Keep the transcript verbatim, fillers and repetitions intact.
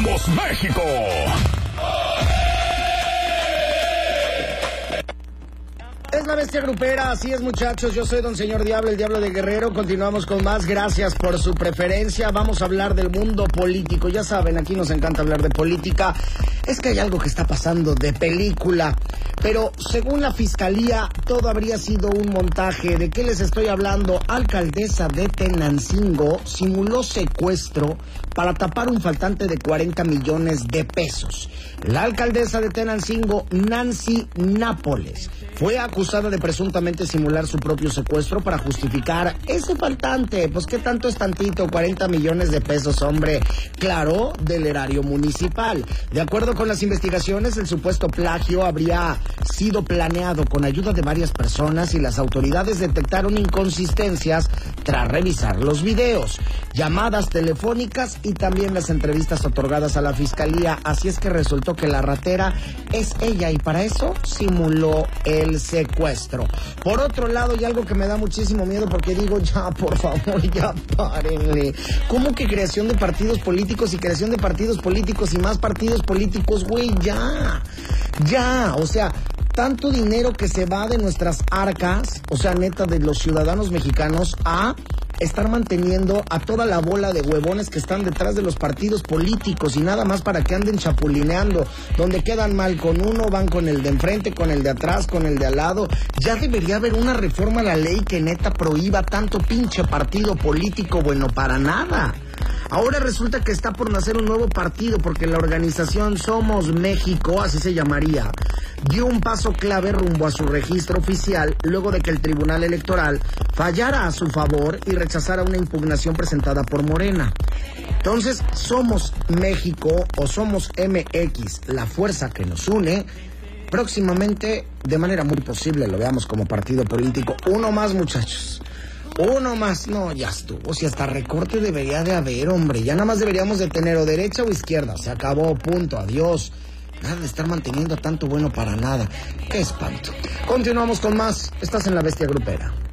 ¡Somos México! Es la bestia grupera, así es, muchachos. Yo soy Don Señor Diablo, el Diablo de Guerrero. Continuamos con más. Gracias por su preferencia. Vamos a hablar del mundo político. Ya saben, aquí nos encanta hablar de política. Es que hay algo que está pasando de película. Pero según la fiscalía, todo habría sido un montaje. ¿De qué les estoy hablando? Alcaldesa de Tenancingo simuló secuestro para tapar un faltante de cuarenta millones de pesos. La alcaldesa de Tenancingo, Nancy Nápoles, fue acusada de presuntamente simular su propio secuestro para justificar ese faltante. Pues qué tanto es tantito, cuarenta millones de pesos, hombre. Claro, del erario municipal. De acuerdo con las investigaciones, el supuesto plagio habría sido planeado con ayuda de varias personas y las autoridades detectaron inconsistencias tras revisar los videos, llamadas telefónicas y también las entrevistas otorgadas a la fiscalía. Así es que resultó que la ratera es ella y para eso simuló el secuestro. Por otro lado, y algo que me da muchísimo miedo porque digo, ya, por favor, ya párenle. ¿Cómo que creación de partidos políticos y creación de partidos políticos y más partidos políticos? Güey, ya, ya, o sea, tanto dinero que se va de nuestras arcas, o sea, neta, de los ciudadanos mexicanos, a estar manteniendo a toda la bola de huevones que están detrás de los partidos políticos y nada más para que anden chapulineando. Donde quedan mal con uno, van con el de enfrente, con el de atrás, con el de al lado. Ya debería haber una reforma a la ley que neta prohíba tanto pinche partido político bueno para nada. Ahora resulta que está por nacer un nuevo partido porque la organización Somos México, así se llamaría, dio un paso clave rumbo a su registro oficial luego de que el Tribunal Electoral fallara a su favor y rechazara una impugnación presentada por Morena. Entonces, Somos México o Somos M X, la fuerza que nos une, próximamente, de manera muy posible, lo veamos como partido político. Uno más, muchachos. Uno más, no, ya estuvo. Si hasta recorte debería de haber, hombre. Ya nada más deberíamos de tener o derecha o izquierda. Se acabó, punto, adiós. Nada de estar manteniendo tanto bueno para nada. Qué espanto. Continuamos con más. Estás en la bestia grupera.